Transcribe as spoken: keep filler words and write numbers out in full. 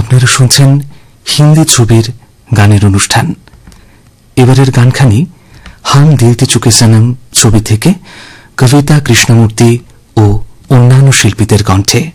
আপনারা শুনছেন হিন্দি ছবির গানের অনুষ্ঠান। এবারের গানখানি হাম দিলতে চুকে সনম ছবি থেকে কবিতা কৃষ্ণমূর্তি ও অন্যান্য শিল্পীদের কণ্ঠে।